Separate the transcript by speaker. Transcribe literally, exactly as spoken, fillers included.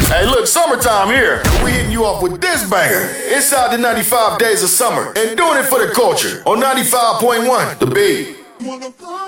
Speaker 1: Hey, look, summertime here. We hitting you off with this banger. Inside the ninety-five Days of Summer. And doing it for the culture. On ninety-five point one, The Beat.